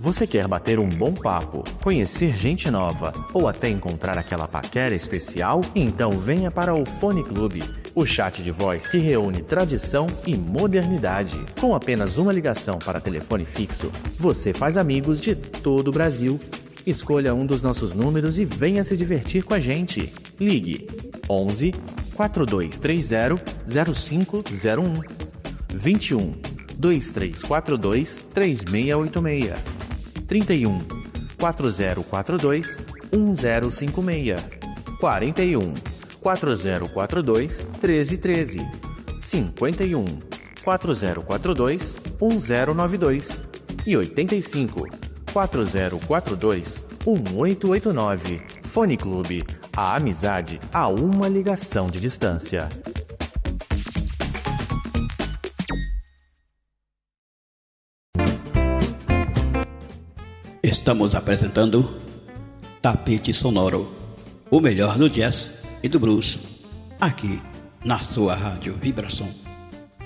Você quer bater um bom papo, conhecer gente nova ou até encontrar aquela paquera especial? Então venha para o Fone Clube, o chat de voz que reúne tradição e modernidade. Com apenas uma ligação para telefone fixo, você faz amigos de todo o Brasil. Escolha um dos nossos números e venha se divertir com a gente. Ligue 11 4230 0501 21 2342 3686 31 4042 1056 41 4042 1313 51 4042 1092 e 85 4042 1889. Fone Clube, a amizade a uma ligação de distância. Estamos apresentando Tapete Sonoro, o melhor do jazz e do blues, aqui na sua Rádio Vibração.